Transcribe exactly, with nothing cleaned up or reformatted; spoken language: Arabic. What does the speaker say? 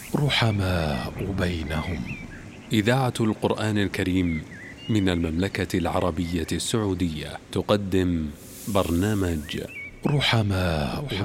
رحماء بينهم. إذاعة القرآن الكريم من المملكة العربية السعودية تقدم برنامج رحماء